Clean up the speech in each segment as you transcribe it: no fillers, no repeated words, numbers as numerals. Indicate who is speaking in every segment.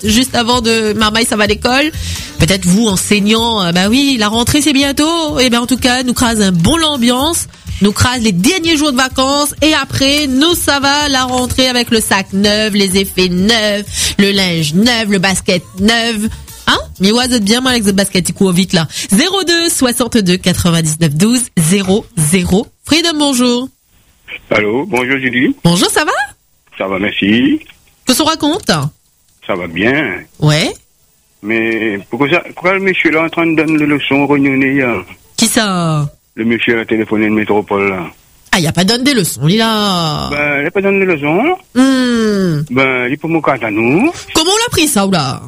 Speaker 1: juste avant de Marmaille, ça va à l'école. Peut-être vous, enseignants, bah oui, la rentrée c'est bientôt. Et ben en tout cas, nous crase un bon l'ambiance, nous crase les derniers jours de vacances et après, nous ça va la rentrée avec le sac neuf, les effets neufs, le linge neuf, le basket neuf. Hein? Mais ouais, vous êtes bien mal avec ce basket, il court vite là. 02 62 99 12 00. Freedom, bonjour.
Speaker 2: Allô, bonjour Julie.
Speaker 1: Bonjour, ça va?
Speaker 2: Ça va, merci.
Speaker 1: Que se raconte?
Speaker 2: Ça va bien.
Speaker 1: Ouais.
Speaker 2: Mais pourquoi le monsieur là est en train de donner les leçons réunionnais?
Speaker 1: Qui ça?
Speaker 2: Le monsieur à la téléphoné de métropole là.
Speaker 1: Ah, il a pas donné des leçons, il a...
Speaker 2: Ben, il a pas donné des leçons. Ben, il est pour mon cas à nous.
Speaker 1: Comment on l'a pris ça, ou là?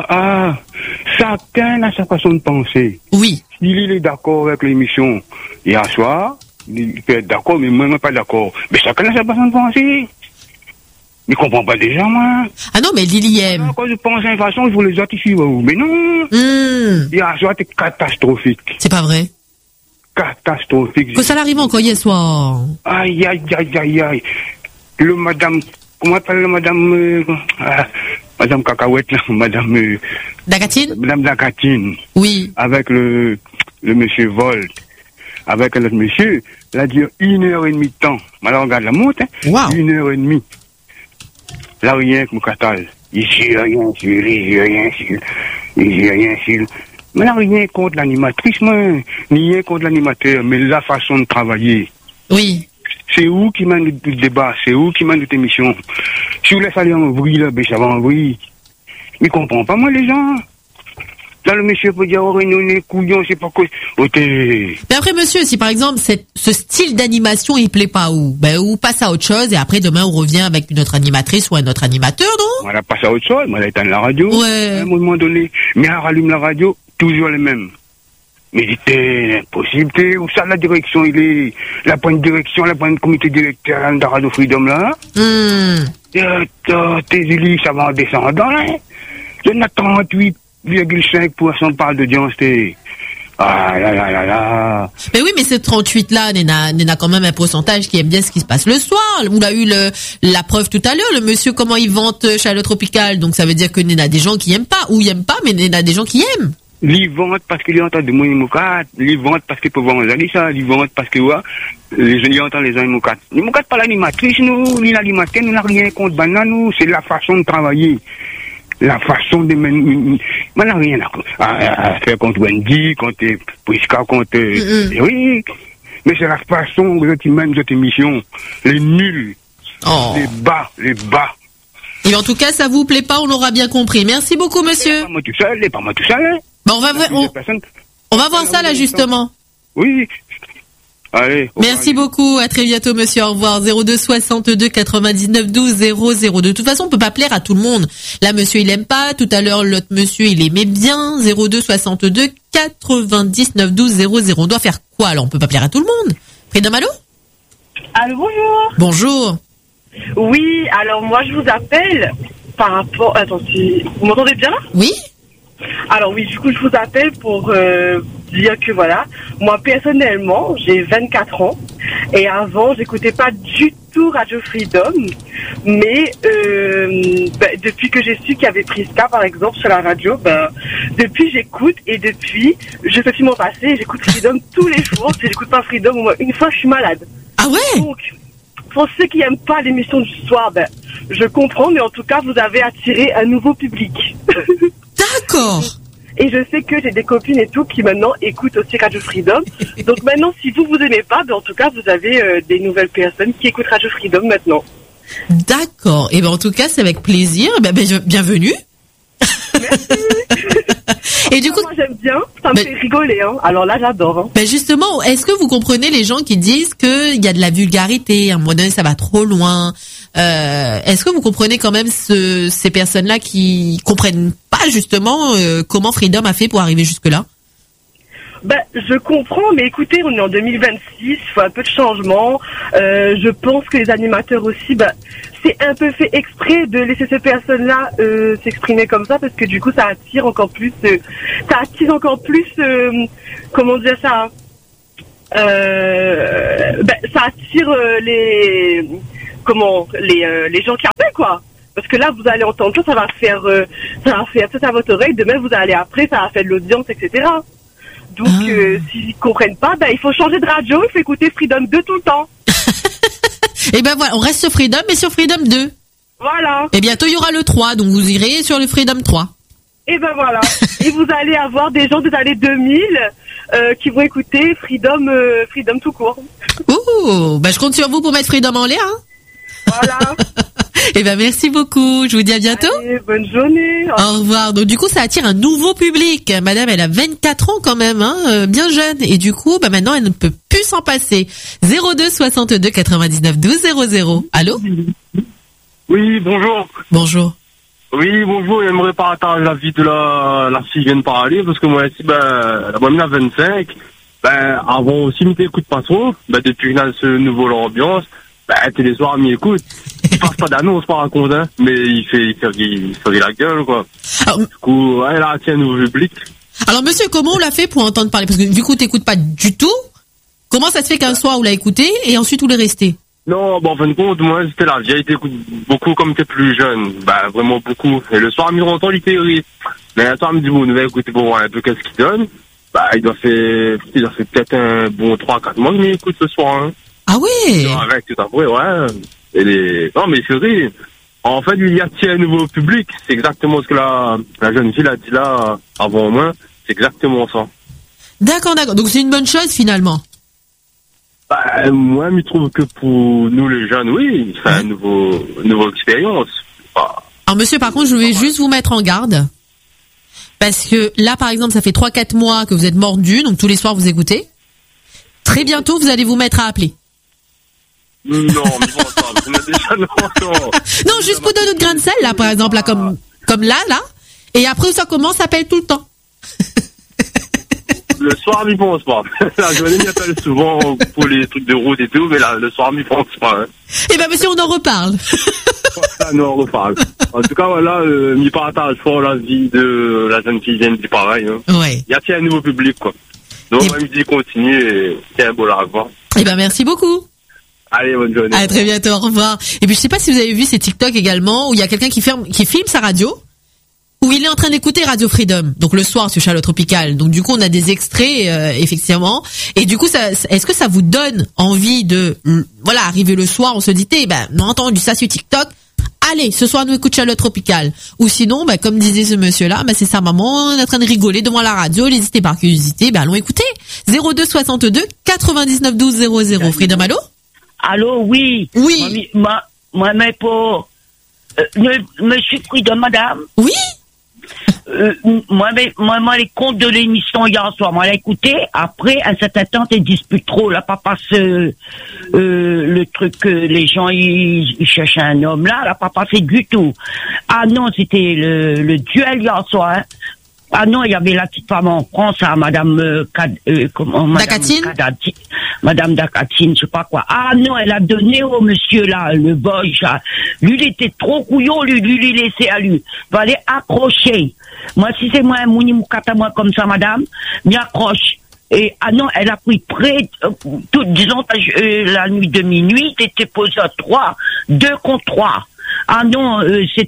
Speaker 2: Chacun a sa façon de penser.
Speaker 1: Oui.
Speaker 2: Il est d'accord avec l'émission hier soir, il peut être d'accord, mais moi, je ne suis pas d'accord. Mais chacun a sa façon de penser. Je ne comprends pas déjà, moi.
Speaker 1: Ah non, mais Lily aime.
Speaker 2: Quand je pense à une façon, je vous les autres ici, mais non. Hier soir, c'était catastrophique.
Speaker 1: C'est pas vrai.
Speaker 2: Catastrophique.
Speaker 1: Que ça l'arrive encore hier soir.
Speaker 2: Aïe. Le madame, comment appelle le madame, madame Cacahuète, là, madame,
Speaker 1: Dacatine?
Speaker 2: Madame Dacatine.
Speaker 1: Oui.
Speaker 2: Avec le monsieur Volt. Avec l'autre monsieur, il a dit 1h30 de temps. Alors, regarde la montre, hein.
Speaker 1: Wow.
Speaker 2: 1h30. Là, rien que mon catal. Ici, rien sur. Mais là, rien contre l'animatrice, moi. Ni rien contre l'animateur, mais la façon de travailler.
Speaker 1: Oui.
Speaker 2: C'est où qui mène le débat, c'est où qui mène notre émission. Si vous laissez aller en vrille, là, ben ça va en vrille. Mais comprends pas, moi, les gens. Là, le monsieur peut dire, oh, les couillons, c'est pas quoi.
Speaker 1: Mais après, monsieur, si par exemple, ce style d'animation, il plaît pas où? Ben, ou passe à autre chose, et après, demain, on revient avec une autre animatrice ou un autre animateur, non?
Speaker 2: On a passé à autre chose, on a éteint la radio.
Speaker 1: Ouais.
Speaker 2: À un moment donné. Mais on rallume la radio, toujours les mêmes. Mais c'était impossible, où ça, la direction, il est, la bonne direction, la bonne comité directeur de Radio Freedom, là. Tes élus, ça va en descendant, là. Il y en a 38,5% de part d'audience, ah là.
Speaker 1: Mais oui, mais ce 38-là, n'a quand même un pourcentage qui aime bien ce qui se passe le soir. On a eu la preuve tout à l'heure, le monsieur, comment il vante Chaleur Tropicale. Donc ça veut dire que il y a des gens qui aiment pas, ou ils aiment pas, mais il y a des gens qui aiment.
Speaker 2: Ils vendent parce qu'ils entendent de moi, ils vendent parce qu'ils peuvent vendre ça, ils vendent parce que, ouais, les gens entendent les gens, ils m'ont pas l'animatrice, nous, ni l'animateur, nous n'avons rien contre banane, nous, c'est la façon de travailler. La façon de mener, on n'a rien à faire contre Wendy, contre Prisca, contre, oui, mais c'est la façon dont ils mènent cette émission. Les nuls.
Speaker 1: Oh.
Speaker 2: Les bas.
Speaker 1: Et en tout cas, ça vous plaît pas, on l'aura bien compris. Merci beaucoup, monsieur.
Speaker 2: Pas moi tout seul, hein.
Speaker 1: Bon, on va voir ça, là, justement.
Speaker 2: Oui. Allez.
Speaker 1: Merci beaucoup. À très bientôt, monsieur. Au revoir. 02 62 99 12 00. De toute façon, on peut pas plaire à tout le monde. Là, monsieur, il aime pas. Tout à l'heure, l'autre monsieur, il aimait bien. 02 62 99 12 00. On doit faire quoi, alors? On peut pas plaire à tout le monde. Freedom, allô?
Speaker 3: Allô, bonjour.
Speaker 1: Bonjour.
Speaker 3: Oui, alors moi, je vous appelle par rapport... Attends, vous m'entendez bien là?
Speaker 1: Oui.
Speaker 3: Alors oui, du coup, je vous appelle pour dire que voilà, moi personnellement, j'ai 24 ans et avant, j'écoutais pas du tout Radio Freedom, mais depuis que j'ai su qu'il y avait Prisca, par exemple, sur la radio, depuis j'écoute et depuis, je fais plus mon passé, j'écoute Freedom tous les jours. Si j'écoute pas Freedom, au moins une fois, je suis malade.
Speaker 1: Ah ouais?
Speaker 3: Donc, pour ceux qui n'aiment pas l'émission du soir, je comprends, mais en tout cas, vous avez attiré un nouveau public.
Speaker 1: D'accord.
Speaker 3: Et je sais que j'ai des copines et tout qui maintenant écoutent aussi Radio Freedom. Donc maintenant, si vous aimez pas, en tout cas, vous avez des nouvelles personnes qui écoutent Radio Freedom maintenant.
Speaker 1: D'accord. Et en tout cas, c'est avec plaisir. Bienvenue.
Speaker 3: Merci.
Speaker 1: Et du coup,
Speaker 3: moi j'aime bien, ça me fait rigoler, hein. Alors là j'adore. Hein.
Speaker 1: Justement, est-ce que vous comprenez les gens qui disent qu'il y a de la vulgarité, à un moment donné ça va trop loin? Est-ce que vous comprenez quand même ces personnes-là qui comprennent pas justement comment Freedom a fait pour arriver jusque-là?
Speaker 3: Je comprends, mais écoutez, on est en 2026, il faut un peu de changement. Je pense que les animateurs aussi, c'est un peu fait exprès de laisser ces personnes-là s'exprimer comme ça, parce que du coup, ça attire encore plus, comment dire ça, ça attire les gens qui appellent, quoi. Parce que là, vous allez entendre ça va faire ça à votre oreille. Demain, vous allez après, ça va faire de l'audience, etc. Donc, s'ils comprennent pas, il faut changer de radio, il faut écouter Freedom 2 tout le temps.
Speaker 1: Et ben voilà, on reste sur Freedom, mais sur Freedom 2.
Speaker 3: Voilà.
Speaker 1: Et bientôt, il y aura le 3, donc vous irez sur le Freedom 3.
Speaker 3: Et ben voilà. Et vous allez avoir des gens des années 2000 qui vont écouter Freedom tout court.
Speaker 1: Ouh, je compte sur vous pour mettre Freedom en l'air. Hein.
Speaker 3: Voilà.
Speaker 1: Et ben merci beaucoup. Je vous dis à bientôt.
Speaker 3: Allez, bonne journée.
Speaker 1: Au revoir. Donc du coup, ça attire un nouveau public. Madame, elle a 24 ans quand même, bien jeune. Et du coup, maintenant, elle ne peut plus s'en passer. 02 62 99 12 00. Allô?
Speaker 4: Oui, bonjour.
Speaker 1: Bonjour.
Speaker 4: Oui, bonjour. J'aimerais partager la vie de la fille qui vient de parler, parce que moi ici, la moyenne a 25. Avant aussi, je t'écoute pas trop. Depuis qu'il y a ce nouveau ambiance, tous les soirs, il m'écoute. Il passe pas d'annonce par contre, hein, mais il fait la gueule, quoi.
Speaker 1: Alors,
Speaker 4: du coup, là, tiens, un nouveau public.
Speaker 1: Alors, monsieur, comment on l'a fait pour entendre parler? Parce que du coup, t'écoutes pas du tout. Comment ça se fait qu'un soir, vous l'avez écouté et ensuite, vous l'avez resté?
Speaker 4: Non, en fin de compte, moi, c'était la vieille, t'écoutes beaucoup comme t'es plus jeune. Vraiment beaucoup. Et le soir, il m'entend, il fait rire. Mais le soir, il me dit, bon, on va écouter pour voir un peu qu'est-ce qu'il donne. Il doit faire peut-être un bon 3-4 mois qu'il m'écoute ce soir, hein.
Speaker 1: Ah oui?
Speaker 4: Avec tout à fait, ouais. Non, mais il fait rire. En fait, il y a un nouveau public. C'est exactement ce que la jeune fille a dit là, avant moi. C'est exactement ça.
Speaker 1: D'accord. Donc, c'est une bonne chose, finalement.
Speaker 4: Moi, je trouve que pour nous, les jeunes, oui, c'est une nouvelle expérience.
Speaker 1: Alors, monsieur, par contre, je vais juste vous mettre en garde. Parce que là, par exemple, ça fait 3-4 mois que vous êtes mordu, donc tous les soirs, vous écoutez. Très bientôt, vous allez vous mettre à appeler.
Speaker 4: Non, mais bon, ça, déjà, non.
Speaker 1: Non, juste pour donner notre grain de sel, là, par exemple, là, comme là. Et après, ça commence à appeler tout le temps.
Speaker 4: Le soir, m'y pense pas. La journée m'y appelle souvent pour les trucs de route et tout, mais là, le soir, m'y pense pas. Hein.
Speaker 1: Eh ben, monsieur, on en reparle.
Speaker 4: Non, on reparle. En tout cas, voilà, m'y partage fort la vie de la jeune fille, dit pareil. Hein.
Speaker 1: Ouais.
Speaker 4: Il y a un nouveau public, quoi. Donc, moi, il me dit continue et c'est un beau la revoir.
Speaker 1: Eh ben, merci beaucoup.
Speaker 4: Allez, bonne journée.
Speaker 1: À très bientôt, au revoir. Et puis, je sais pas si vous avez vu ces TikTok également, où il y a quelqu'un qui filme sa radio, où il est en train d'écouter Radio Freedom. Donc, le soir, sur Chaleur Tropicale. Donc, du coup, on a des extraits, effectivement. Et du coup, est-ce que ça vous donne envie de, arriver le soir, on se dit, on a entendu ça sur TikTok. Allez, ce soir, nous écoute Chaleur Tropicale. Ou sinon, comme disait ce monsieur-là, c'est sa maman, on est en train de rigoler devant la radio, elle hésitait par curiosité, allons écouter. 02 62 99 12 00. Freedom, allô?
Speaker 5: Allô, oui.
Speaker 1: Oui.
Speaker 5: Moi, mais pour, monsieur Freedom, madame.
Speaker 1: Oui.
Speaker 5: Moi, les comptes de l'émission hier soir, moi, j'ai écouté. Après, un certain temps, t'es disputes trop. Là, pas passé, le truc que les gens, ils cherchent un homme là, pas passé du tout. Ah non, c'était le duel hier soir, hein. Ah non, il y avait la petite femme en France, Madame Madame Dakatine, je sais pas quoi. Ah non, elle a donné au monsieur là, le boy, là. Lui, il était trop couillon, lui laissait à lui. Fallait accrocher. Moi, si c'est moi, un mouni moukata, moi, comme ça, madame, m'y accroche. Et, ah non, elle a pris près, disons, la nuit de minuit, t'étais posé à 2 contre 3. Ah non,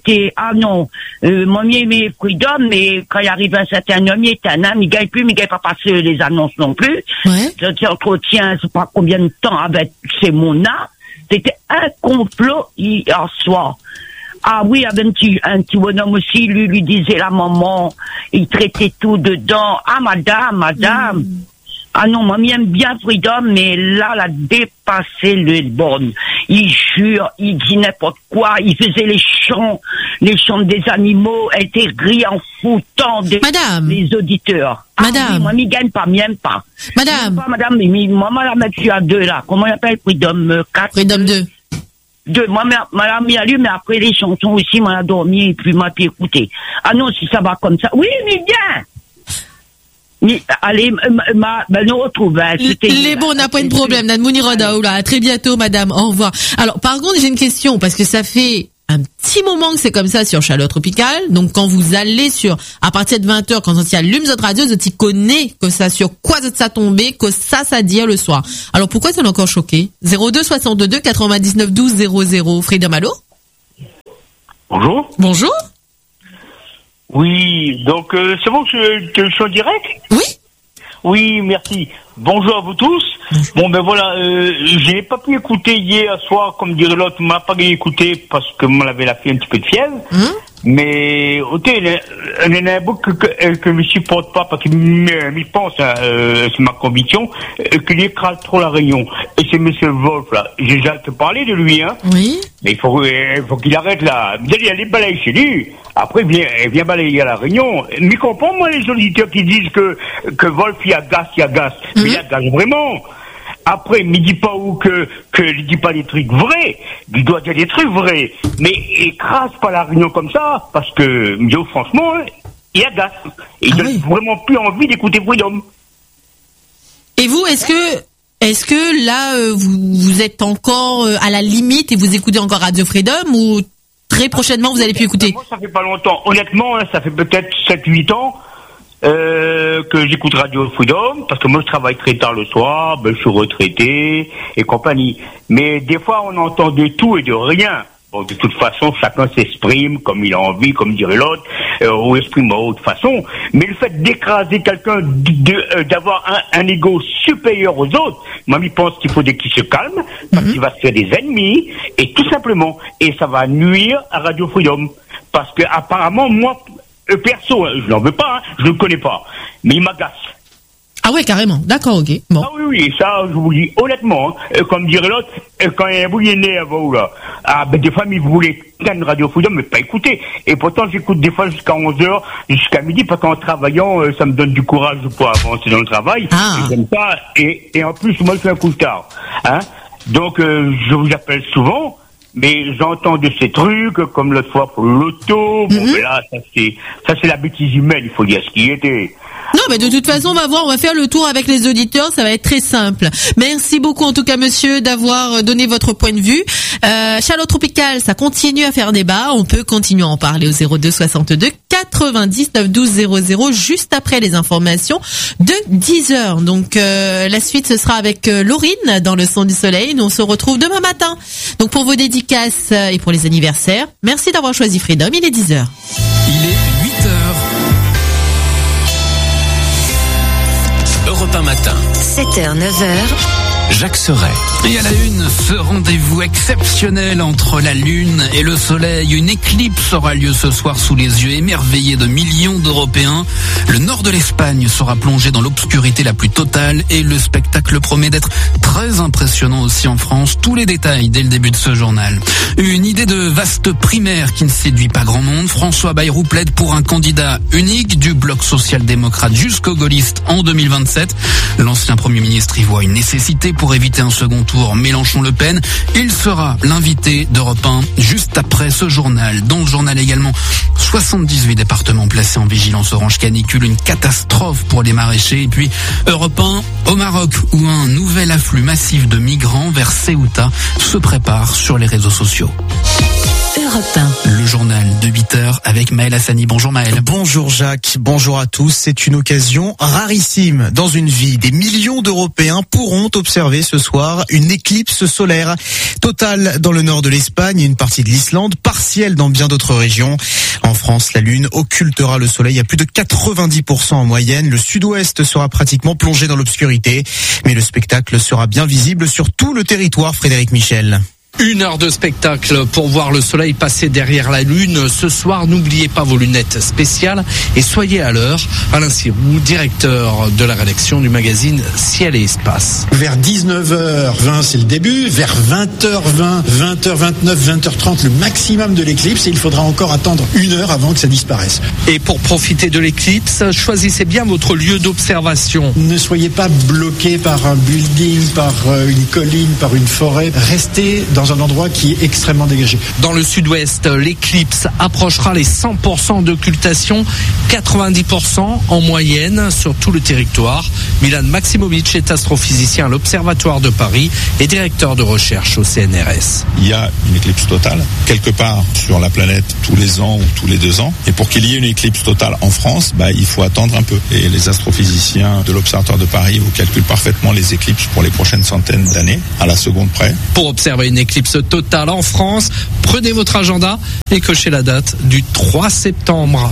Speaker 5: mon mieux aimé Freedom, mais quand il arrive un certain homme, il est un homme, il gagne pas passer les annonces non plus.
Speaker 1: Ouais.
Speaker 5: Je entretiens, je sais pas combien de temps avec ces mons-là. C'était un complot hier soir. Ah oui, il y avait un petit bonhomme aussi, lui disait la maman, il traitait tout dedans. Ah madame. Ah non, moi, j'aime bien Freedom, mais là, elle a dépassé le borne. Il jure, il dit n'importe quoi, il faisait les chants des animaux, elle était ri en foutant les auditeurs.
Speaker 1: Madame.
Speaker 5: Ah, oui, moi, m'y gagne pas, m'y aime pas.
Speaker 1: Madame.
Speaker 5: Pas, madame, mais moi, la mettre à 2, là. Comment on appelle Freedom 4?
Speaker 1: Freedom 2.
Speaker 5: 2. Moi, madame, m'y allume, mais après les chansons aussi, moi, a dormi, et puis m'a pu écouter. Ah non, si ça va comme ça. Oui, mais bien! Mais, allez, nous retrouve.
Speaker 1: Les bons, on n'a pas de problème. Nadmouni Rodaoula. À très bientôt, madame. Au revoir. Alors, par contre, j'ai une question, parce que ça fait un petit moment que c'est comme ça sur Chaleur Tropicale. Donc, quand vous allez à partir de 20h, quand on s'y allume votre radio, vous y connaissez que ça, sur quoi ça tombé, que ça dit le soir. Alors, pourquoi ça l'a encore choqué? 02 62 99 12 00. Freedom, allô?
Speaker 6: Bonjour.
Speaker 1: Bonjour.
Speaker 6: Oui, donc c'est bon que je suis en direct ?
Speaker 1: Oui.
Speaker 6: Oui, merci. Bonjour à vous tous. Bon, ben voilà, j'ai pas pu écouter hier soir, comme dirait l'autre, on m'a pas écouté parce que m'en avait la fille un petit peu de fièvre. Mais, ok, il y en a beaucoup que je ne supporte pas parce qu'il pense, c'est ma conviction, qu'il écrase trop la Réunion. Et c'est M. Wolf, là. J'ai déjà parlé de lui, hein.
Speaker 1: Oui.
Speaker 6: Mais il faut qu'il arrête, là. Il y a les balayes chez lui. Après, il vient balayer à la Réunion. Mais comprends, moi, les auditeurs qui disent que Wolf, il agace. Mais il agace vraiment. Après, il ne dit pas il dit pas des trucs vrais. Il doit dire des trucs vrais. Mais écrase pas la Réunion comme ça, parce que, franchement, il agace. Et il donne vraiment plus envie d'écouter Freedom.
Speaker 1: Et vous, est-ce que là, vous êtes encore à la limite et vous écoutez encore Radio Freedom, ou très prochainement vous allez plus écouter?
Speaker 6: Moi, ça fait pas longtemps. Honnêtement, ça fait peut-être 7-8 ans que j'écoute Radio Freedom, parce que moi je travaille très tard le soir, je suis retraité et compagnie. Mais des fois on entend de tout et de rien. Bon, de toute façon, chacun s'exprime comme il a envie, comme dirait l'autre, ou exprime de autre façon. Mais le fait d'écraser quelqu'un, d'avoir un ego supérieur aux autres, moi, je pense qu'il faut qu'il se calme, parce qu'il va se faire des ennemis, et tout simplement, et ça va nuire à Radio Freedom. Parce que, apparemment, moi, perso, je n'en veux pas, je ne le connais pas, mais il m'agace.
Speaker 1: Ah ouais, carrément. D'accord, ok. Bon.
Speaker 6: Ah oui, ça, je vous dis honnêtement, comme dirait l'autre, quand il y a un bouillé né avant, là, des fois, ils voulaient une Radio Freedom, mais pas écouter. Et pourtant, j'écoute des fois jusqu'à 11h, jusqu'à midi, parce qu'en travaillant, ça me donne du courage pour avancer dans le travail. J'aime ça. Et en plus, moi, je suis un coup tard. Hein. Donc, je vous appelle souvent. Mais j'entends de ces trucs, comme l'autre fois pour l'auto. Bon, mais là, ça c'est la bêtise humaine, il faut dire ce qui était.
Speaker 1: Non, mais de toute façon, on va faire le tour avec les auditeurs, ça va être très simple. Merci beaucoup, en tout cas, monsieur, d'avoir donné votre point de vue. Chaleur tropicale, ça continue à faire débat. On peut continuer à en parler au 02 62 99 12 00, juste après les informations de 10h. Donc, la suite, ce sera avec Laurine dans le Son du Soleil. Nous, on se retrouve demain matin. Donc, pour vos dédicaces et pour les anniversaires, merci d'avoir choisi Freedom. Il est 10h.
Speaker 7: Il est 8h. Europe 1 matin.
Speaker 8: 7h, 9h.
Speaker 7: Jacques Serret. Et à la une, ce rendez-vous exceptionnel entre la Lune et le Soleil. Une éclipse aura lieu ce soir sous les yeux émerveillés de millions d'Européens. Le nord de l'Espagne sera plongé dans l'obscurité la plus totale et le spectacle promet d'être très impressionnant aussi en France. Tous les détails dès le début de ce journal. Une idée de vaste primaire qui ne séduit pas grand monde. François Bayrou plaide pour un candidat unique du bloc social-démocrate jusqu'aux gaullistes en 2027. L'ancien Premier ministre y voit une nécessité pour éviter un second tour Mélenchon-Le Pen. Il sera l'invité d'Europe 1 juste après ce journal. Dans le journal également, 78 départements placés en vigilance orange canicule, une catastrophe pour les maraîchers. Et puis Europe 1 au Maroc, où un nouvel afflux massif de migrants vers Ceuta se prépare sur les réseaux sociaux.
Speaker 8: Europe 1.
Speaker 7: Le journal de 8h avec Maël Hassani. Bonjour Maël.
Speaker 9: Bonjour Jacques, bonjour à tous. C'est une occasion rarissime dans une vie. Des millions d'Européens pourront observer ce soir une éclipse solaire totale dans le nord de l'Espagne et une partie de l'Islande, partielle dans bien d'autres régions. En France, la Lune occultera le soleil à plus de 90% en moyenne. Le sud-ouest sera pratiquement plongé dans l'obscurité, mais le spectacle sera bien visible sur tout le territoire, Frédéric Michel.
Speaker 10: 1 heure de spectacle pour voir le soleil passer derrière la lune. Ce soir, n'oubliez pas vos lunettes spéciales et soyez à l'heure. Alain Sirou, directeur de la rédaction du magazine Ciel et Espace.
Speaker 11: Vers 19h20, c'est le début. Vers 20h20, 20h29, 20h30, le maximum de l'éclipse. Et il faudra encore attendre 1 heure avant que ça disparaisse.
Speaker 10: Et pour profiter de l'éclipse, choisissez bien votre lieu d'observation.
Speaker 11: Ne soyez pas bloqué par un building, par une colline, par une forêt. Restez dans un endroit qui est extrêmement dégagé.
Speaker 10: Dans le sud-ouest, l'éclipse approchera les 100% d'occultation, 90% en moyenne sur tout le territoire. Milan Maximovic est astrophysicien à l'Observatoire de Paris et directeur de recherche au CNRS.
Speaker 12: Il y a une éclipse totale quelque part sur la planète tous les ans ou tous les 2 ans. Et pour qu'il y ait une éclipse totale en France, il faut attendre un peu. Et les astrophysiciens de l'Observatoire de Paris vous calculent parfaitement les éclipses pour les prochaines centaines d'années, à la seconde près.
Speaker 10: Pour observer une éclipse éclipse totale en France. Prenez votre agenda et cochez la date du 3 septembre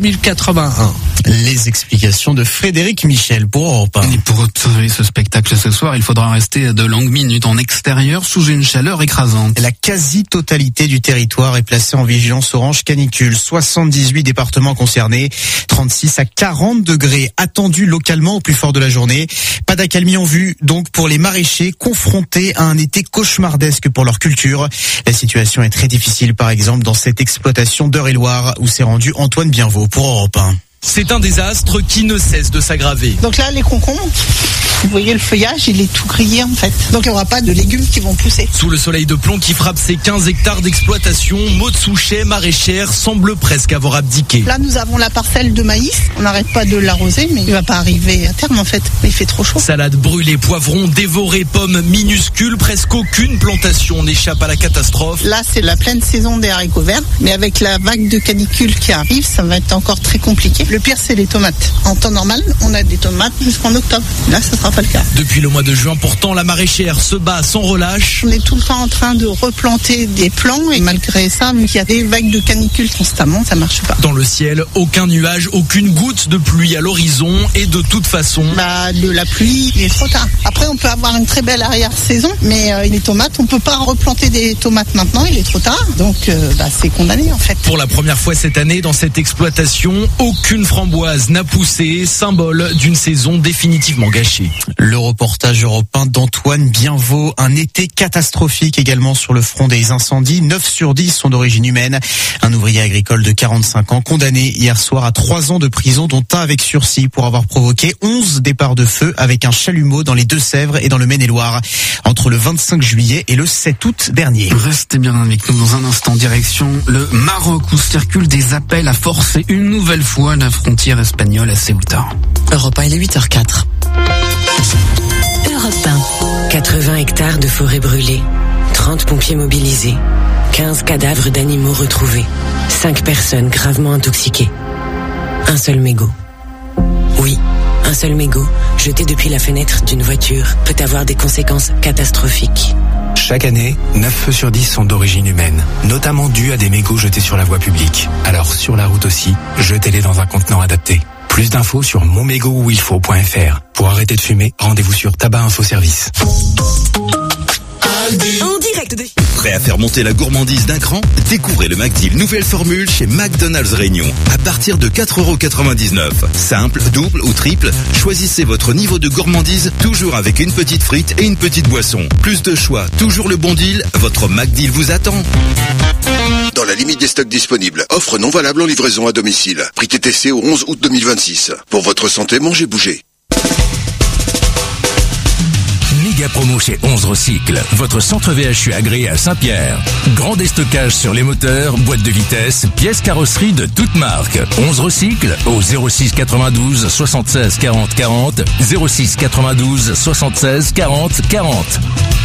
Speaker 10: 2081.
Speaker 9: Les explications de Frédéric Michel pour Europe 1.
Speaker 7: Et pour observer ce spectacle ce soir, il faudra rester de longues minutes en extérieur sous une chaleur écrasante.
Speaker 9: La quasi-totalité du territoire est placée en vigilance orange canicule. 78 départements concernés, 36 à 40 degrés attendus localement au plus fort de la journée. Pas d'accalmie en vue donc pour les maraîchers confrontés à un été cauchemardesque pour leur culture. La situation est très difficile par exemple dans cette exploitation d'Eure-et-Loire où s'est rendu Antoine Bienvaux pour Europe 1.
Speaker 13: C'est un désastre qui ne cesse de s'aggraver.
Speaker 14: Donc là, les concombres, vous voyez le feuillage, il est tout grillé en fait. Donc il n'y aura pas de légumes qui vont pousser.
Speaker 13: Sous le soleil de plomb qui frappe ces 15 hectares d'exploitation, Maud Souchet, maraîchère, semble presque avoir abdiqué.
Speaker 14: Là, nous avons la parcelle de maïs. On n'arrête pas de l'arroser, mais il va pas arriver à terme en fait. Il fait trop chaud.
Speaker 13: Salade brûlée, poivrons dévorés, pommes minuscules, presque aucune plantation n'échappe à la catastrophe.
Speaker 14: Là, c'est la pleine saison des haricots verts, mais avec la vague de canicule qui arrive, ça va être encore très compliqué. Le pire, c'est les tomates. En temps normal, on a des tomates jusqu'en octobre. Là, ça sera pas le cas.
Speaker 13: Depuis le mois de juin, pourtant, la maraîchère se bat sans relâche.
Speaker 14: On est tout le temps en train de replanter des plants et malgré ça, il y a des vagues de canicule constamment, ça marche pas.
Speaker 13: Dans le ciel, aucun nuage, aucune goutte de pluie à l'horizon et de toute façon...
Speaker 14: de la pluie, il est trop tard. Après, on peut avoir une très belle arrière-saison, mais les tomates, on peut pas replanter des tomates maintenant, il est trop tard. Donc, c'est condamné en fait.
Speaker 13: Pour la première fois cette année, dans cette exploitation, aucune framboise n'a poussé, symbole d'une saison définitivement gâchée.
Speaker 9: Le reportage européen d'Antoine Bienvaux. Un été catastrophique également sur le front des incendies. 9 sur 10 sont d'origine humaine. Un ouvrier agricole de 45 ans condamné hier soir à 3 ans de prison, dont un avec sursis pour avoir provoqué 11 départs de feu avec un chalumeau dans les Deux-Sèvres et dans le Maine-et-Loire entre le 25 juillet et le 7 août dernier.
Speaker 7: Restez bien avec nous dans un instant, direction le Maroc où circulent des appels à forcer une nouvelle fois la frontière espagnole à Ceuta.
Speaker 8: Europe 1, il est 8h04. Europe 1. 80 hectares de forêt brûlée, 30 pompiers mobilisés, 15 cadavres d'animaux retrouvés, 5 personnes gravement intoxiquées. Un seul mégot. Oui, un seul mégot, jeté depuis la fenêtre d'une voiture, peut avoir des conséquences catastrophiques.
Speaker 15: Chaque année, 9 feux sur 10 sont d'origine humaine, notamment dus à des mégots jetés sur la voie publique. Alors sur la route aussi, jetez-les dans un contenant adapté. Plus d'infos sur monmégotuilfaut.fr. Pour arrêter de fumer, rendez-vous sur Tabac Info Service.
Speaker 8: En direct de...
Speaker 16: Prêt à faire monter la gourmandise d'un cran? Découvrez le McDeal nouvelle formule chez McDonald's Réunion à partir de 4,99 €. Simple, double ou triple, choisissez votre niveau de gourmandise toujours avec une petite frite et une petite boisson. Plus de choix, toujours le bon deal, votre McDeal vous attend.
Speaker 17: Dans la limite des stocks disponibles, offre non valable en livraison à domicile. Prix TTC au 11 août 2026. Pour votre santé, mangez, bougez.
Speaker 18: Méga promo chez 11 Recycle, votre centre VHU agréé à Saint-Pierre. Grand déstockage sur les moteurs, boîtes de vitesse, pièces carrosserie de toutes marques. 11 Recycle au 06 92 76 40 40, 06 92 76 40 40.